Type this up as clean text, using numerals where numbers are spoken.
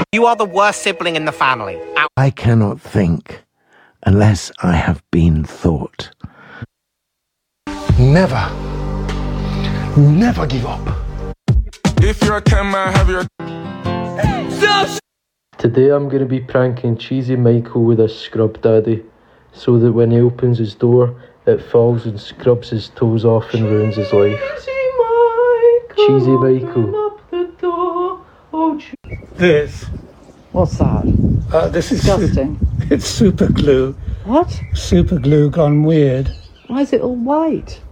You are the worst sibling in the family. I cannot think unless I have been thought. Never give up. If you're a 10 man, have your... Today I'm going to be pranking Cheesy Michael with a scrub daddy, so that when he opens his door, it falls and scrubs his toes off and ruins his life. Cheesy Michael. Up the door. Oh, This. what's that? This is Disgusting. It's super glue. What? Super glue gone weird. Why is it all white?